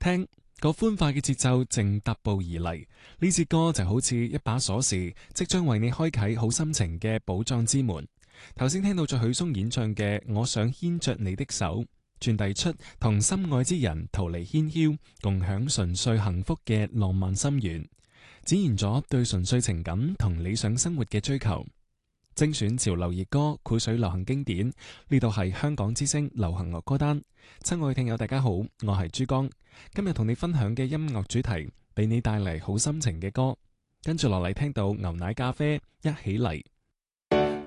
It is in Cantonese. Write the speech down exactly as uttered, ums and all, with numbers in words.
聽個歡快嘅節奏正踏步而嚟，呢支歌就好似一把鎖匙，即將為你開啟好心情嘅寶藏之門。頭先聽到咗許嵩演唱嘅《我想牽着你的手》，傳遞出同心愛之人逃離喧囂，共享純粹幸福嘅浪漫心願，展現咗對純粹情感同理想生活嘅追求。精選潮流熱歌，繪水流行經典，呢度係香港之聲流行樂歌單。親愛聽友大家好，我係珠江，今日同你分享嘅音樂主題，俾你帶嚟好心情嘅歌。跟住落嚟聽到牛奶咖啡一起嚟。